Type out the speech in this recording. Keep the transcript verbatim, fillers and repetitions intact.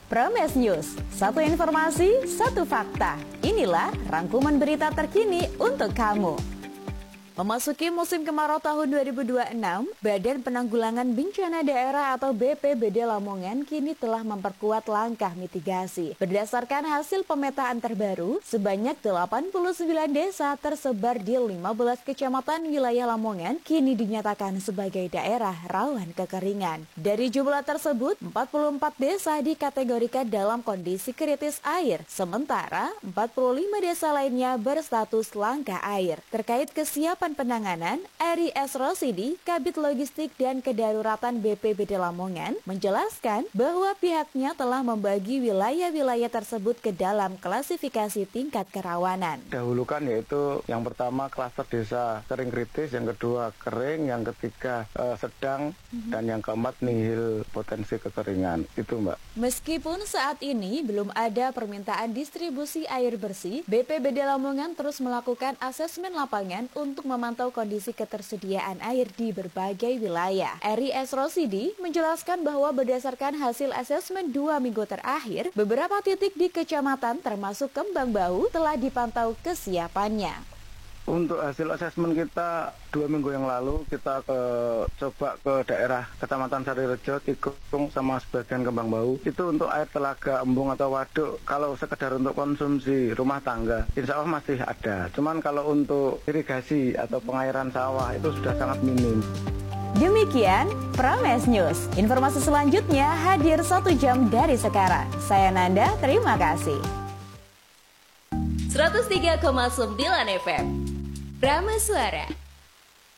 Prames News, satu informasi, satu fakta. Inilah rangkuman berita terkini untuk kamu. Memasuki musim kemarau tahun dua ribu dua puluh enam, Badan Penanggulangan Bencana Daerah atau B P B D Lamongan kini telah memperkuat langkah mitigasi. Berdasarkan hasil pemetaan terbaru, sebanyak delapan puluh sembilan desa tersebar di lima belas kecamatan wilayah Lamongan kini dinyatakan sebagai daerah rawan kekeringan. Dari jumlah tersebut, empat puluh empat desa dikategorikan dalam kondisi kritis air, sementara empat puluh lima desa lainnya berstatus langka air. Terkait kesiapan penanganan, Eri S. Rosidi, Kabid Logistik dan Kedaruratan B P B D Lamongan, menjelaskan bahwa pihaknya telah membagi wilayah-wilayah tersebut ke dalam klasifikasi tingkat kerawanan. Dahulukan yaitu yang pertama klaster desa kering kritis, yang kedua kering, yang ketiga eh, sedang, mm-hmm. dan yang keempat nihil potensi kekeringan. Itu Mbak. Meskipun saat ini belum ada permintaan distribusi air bersih, B P B D Lamongan terus melakukan asesmen lapangan untuk memantau kondisi ketersediaan air di berbagai wilayah. Eri S. Rosidi menjelaskan bahwa berdasarkan hasil asesmen dua minggu terakhir, beberapa titik di kecamatan termasuk Kembang Bau telah dipantau kesiapannya. Untuk hasil asesmen kita dua minggu yang lalu, kita ke, coba ke daerah Kecamatan Sarirejo, Tikung, sama sebagian Kembang Bau. Itu untuk air telaga, embung atau waduk, kalau sekedar untuk konsumsi rumah tangga, insya Allah masih ada. Cuman kalau untuk irigasi atau pengairan sawah itu sudah sangat minim. Demikian Prames News. Informasi selanjutnya hadir satu jam dari sekarang. Saya Nanda, terima kasih. seratus tiga koma sembilan F M Prames Suara.